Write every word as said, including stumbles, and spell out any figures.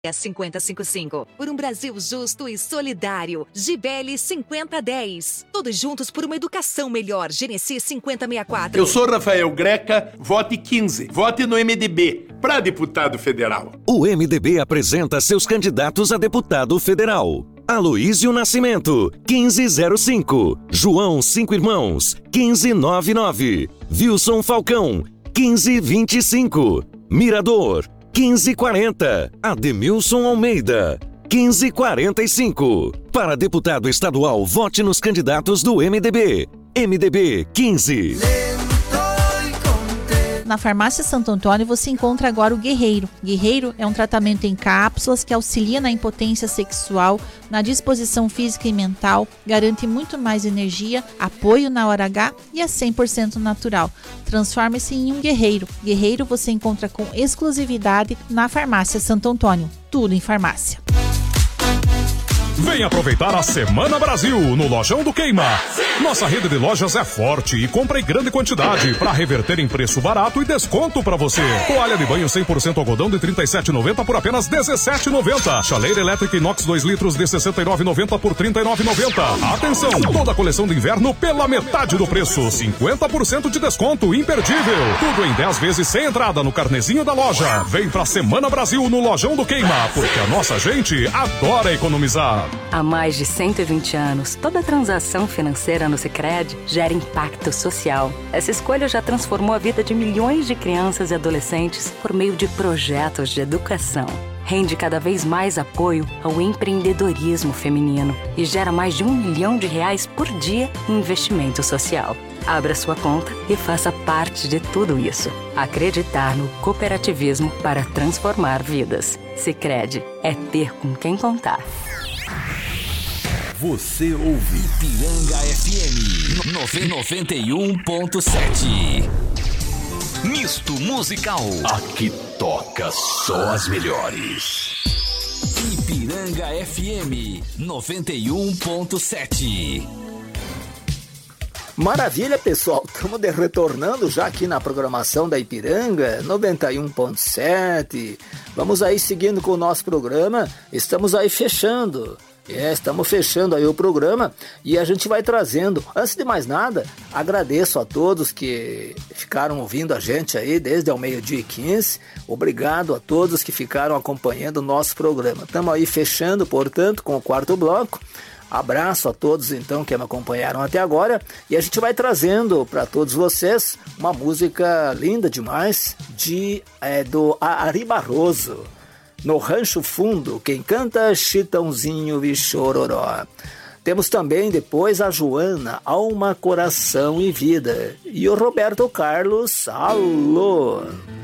É cinquenta e cinquenta e cinco. Por um Brasil justo e solidário. Gibeli cinquenta dez. Todos juntos por uma educação melhor. Genesi cinquenta sessenta e quatro. Eu sou Rafael Greca, vote quinze. Vote no M D B, para deputado federal. O M D B apresenta seus candidatos a deputado federal. Aloísio Nascimento, quinze zero cinco. João Cinco Irmãos, quinze noventa e nove. Wilson Falcão, quinze vinte e cinco. Mirador, quinze quarenta. Ademilson Almeida, quinze quarenta e cinco. Para deputado estadual, vote nos candidatos do M D B. M D B quinze. Na Farmácia Santo Antônio você encontra agora o Guerreiro. Guerreiro é um tratamento em cápsulas que auxilia na impotência sexual, na disposição física e mental, garante muito mais energia, apoio na hora H e é cem por cento natural. Transforme-se em um guerreiro. Guerreiro você encontra com exclusividade na Farmácia Santo Antônio. Tudo em farmácia. Vem aproveitar a Semana Brasil no Lojão do Queima. Nossa rede de lojas é forte e compra em grande quantidade para reverter em preço barato e desconto para você. Toalha de banho cem por cento algodão de trinta e sete reais e noventa centavos por apenas dezessete reais e noventa centavos. Chaleira elétrica inox dois litros de sessenta e nove reais e noventa centavos por trinta e nove reais e noventa centavos. Atenção, toda a coleção de inverno pela metade do preço. cinquenta por cento de desconto imperdível. Tudo em dez vezes sem entrada no carnezinho da loja. Vem pra Semana Brasil no Lojão do Queima, porque a nossa gente adora economizar. Há mais de cento e vinte anos, toda transação financeira no Sicredi gera impacto social. Essa escolha já transformou a vida de milhões de crianças e adolescentes por meio de projetos de educação. Rende cada vez mais apoio ao empreendedorismo feminino e gera mais de um milhão de reais por dia em investimento social. Abra sua conta e faça parte de tudo isso. Acreditar no cooperativismo para transformar vidas. Sicredi é ter com quem contar. Você ouve Ipiranga F M noventa e um ponto sete. Misto musical. Aqui toca só as melhores. Ipiranga F M noventa e um ponto sete. Maravilha, pessoal, estamos retornando já aqui na programação da Ipiranga noventa e um ponto sete. Vamos aí seguindo com o nosso programa, estamos aí fechando. É, estamos fechando aí o programa e a gente vai trazendo. Antes de mais nada, agradeço a todos que ficaram ouvindo a gente aí desde ao meio-dia e quinze. Obrigado a todos que ficaram acompanhando o nosso programa. Estamos aí fechando, portanto, com o quarto bloco. Abraço a todos, então, que me acompanharam até agora. E a gente vai trazendo para todos vocês uma música linda demais de, é, do Ari Barroso. No Rancho Fundo, quem canta Chitãozinho e Chororó. Temos também depois a Joana, Alma, Coração e Vida. E o Roberto Carlos, Alô.